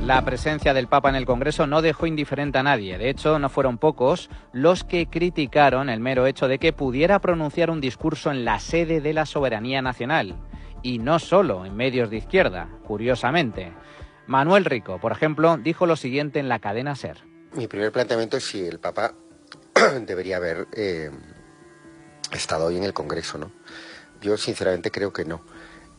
La presencia del Papa en el Congreso no dejó indiferente a nadie. De hecho, no fueron pocos los que criticaron el mero hecho de que pudiera pronunciar un discurso en la sede de la soberanía nacional. Y no solo en medios de izquierda, curiosamente. Manuel Rico, por ejemplo, dijo lo siguiente en la cadena SER. Mi primer planteamiento es si el Papa debería haber estado hoy en el Congreso, ¿no? Yo sinceramente creo que no.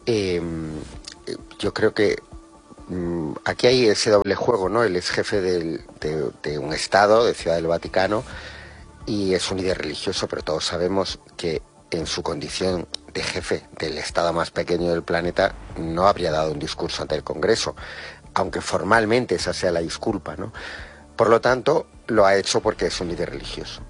Yo creo que aquí hay ese doble juego, ¿no? Él es jefe de un Estado, de Ciudad del Vaticano, y es un líder religioso, pero todos sabemos que en su condición de jefe del Estado más pequeño del planeta no habría dado un discurso ante el Congreso, aunque formalmente esa sea la disculpa, ¿no? Por lo tanto, lo ha hecho porque es un líder religioso.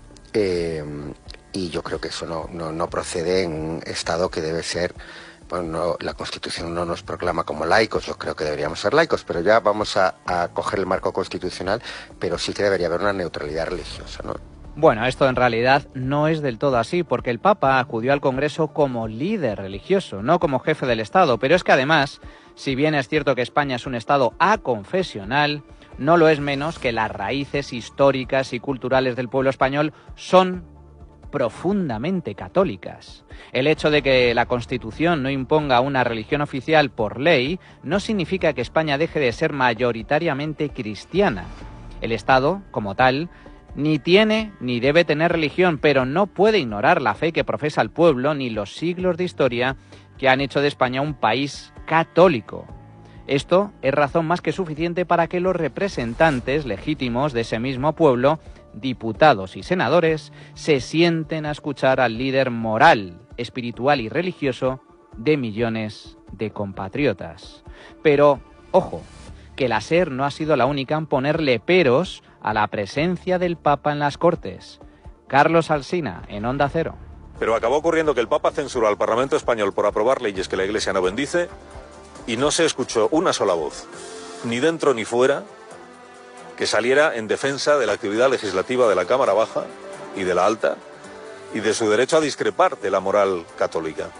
Y yo creo que eso no procede en un Estado que debe ser... Bueno, la Constitución no nos proclama como laicos, yo creo que deberíamos ser laicos, pero ya vamos a coger el marco constitucional, pero sí que debería haber una neutralidad religiosa, ¿no? Bueno, esto en realidad no es del todo así, porque el Papa acudió al Congreso como líder religioso, no como jefe del Estado, pero es que además, si bien es cierto que España es un Estado aconfesional, no lo es menos que las raíces históricas y culturales del pueblo español son profundamente católicas. El hecho de que la Constitución no imponga una religión oficial por ley no significa que España deje de ser mayoritariamente cristiana. El Estado, como tal, ni tiene ni debe tener religión, pero no puede ignorar la fe que profesa el pueblo ni los siglos de historia que han hecho de España un país católico. Esto es razón más que suficiente para que los representantes legítimos de ese mismo pueblo, diputados y senadores, se sienten a escuchar al líder moral, espiritual y religioso de millones de compatriotas. Pero, ojo, que la SER no ha sido la única en ponerle peros a la presencia del Papa en las Cortes. Carlos Alsina, en Onda Cero. Pero acabó ocurriendo que el Papa censuró al Parlamento español por aprobar leyes que la Iglesia no bendice y no se escuchó una sola voz, ni dentro ni fuera, que saliera en defensa de la actividad legislativa de la Cámara Baja y de la Alta y de su derecho a discrepar de la moral católica.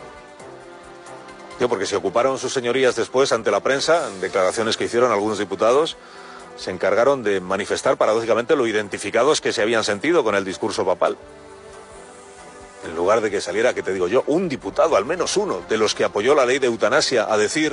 Porque se ocuparon sus señorías después ante la prensa, en declaraciones que hicieron algunos diputados, se encargaron de manifestar paradójicamente lo identificados que se habían sentido con el discurso papal. En lugar de que saliera, que te digo yo, un diputado, al menos uno, de los que apoyó la ley de eutanasia, a decir: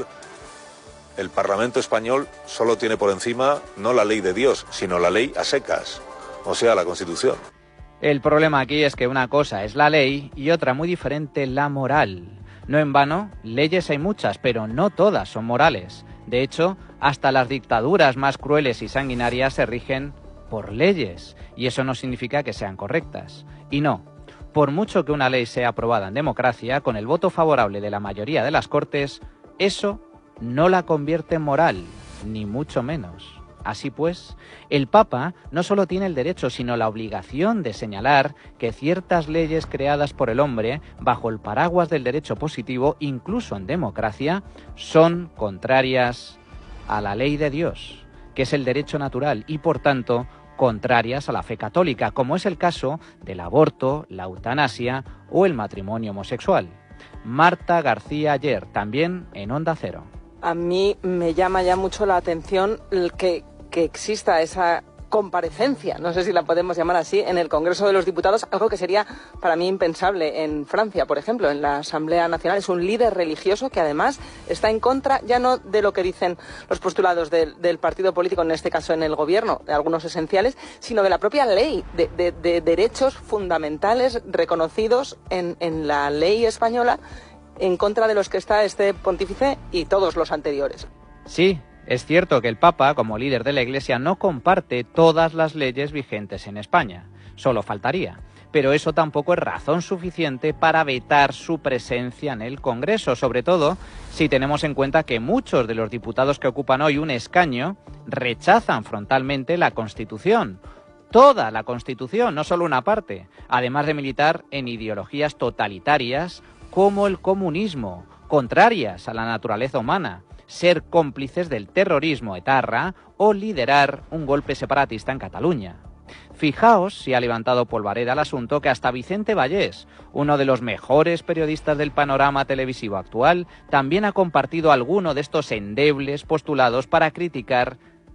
el Parlamento español solo tiene por encima no la ley de Dios, sino la ley a secas, o sea, la Constitución. El problema aquí es que una cosa es la ley y otra muy diferente la moral. No en vano, leyes hay muchas, pero no todas son morales. De hecho, hasta las dictaduras más crueles y sanguinarias se rigen por leyes, y eso no significa que sean correctas. Y no, por mucho que una ley sea aprobada en democracia, con el voto favorable de la mayoría de las Cortes, eso no la convierte en moral, ni mucho menos. Así pues, el Papa no solo tiene el derecho, sino la obligación de señalar que ciertas leyes creadas por el hombre, bajo el paraguas del derecho positivo, incluso en democracia, son contrarias a la ley de Dios, que es el derecho natural, y por tanto, contrarias a la fe católica, como es el caso del aborto, la eutanasia o el matrimonio homosexual. Marta García Ayer, también en Onda Cero. A mí me llama ya mucho la atención que exista esa comparecencia, no sé si la podemos llamar así, en el Congreso de los Diputados, algo que sería para mí impensable en Francia, por ejemplo, en la Asamblea Nacional. Es un líder religioso que además está en contra ya no de lo que dicen los postulados del partido político, en este caso en el gobierno, de algunos esenciales, sino de la propia ley, de derechos fundamentales reconocidos en la ley española, en contra de los que está este pontífice y todos los anteriores. Sí, es cierto que el Papa, como líder de la Iglesia, no comparte todas las leyes vigentes en España. Solo faltaría. Pero eso tampoco es razón suficiente para vetar su presencia en el Congreso, sobre todo si tenemos en cuenta que muchos de los diputados que ocupan hoy un escaño rechazan frontalmente la Constitución. Toda la Constitución, no solo una parte, además de militar en ideologías totalitarias como el comunismo, contrarias a la naturaleza humana, ser cómplices del terrorismo etarra o liderar un golpe separatista en Cataluña. Fijaos si ha levantado polvareda el asunto que hasta Vicente Vallés, uno de los mejores periodistas del panorama televisivo actual, también ha compartido alguno de estos endebles postulados para criticar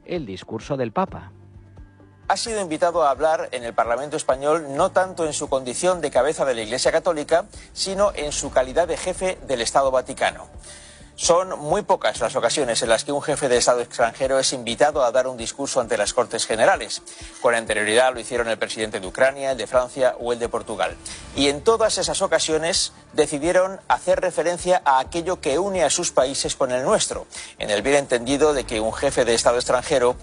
el discurso del Papa. Ha sido invitado a hablar en el Parlamento español no tanto en su condición de cabeza de la Iglesia Católica, sino en su calidad de jefe del Estado Vaticano. Son muy pocas las ocasiones en las que un jefe de Estado extranjero es invitado a dar un discurso ante las Cortes Generales. Con anterioridad lo hicieron el presidente de Ucrania, el de Francia o el de Portugal. Y en todas esas ocasiones decidieron hacer referencia a aquello que une a sus países con el nuestro, en el bien entendido de que un jefe de Estado extranjero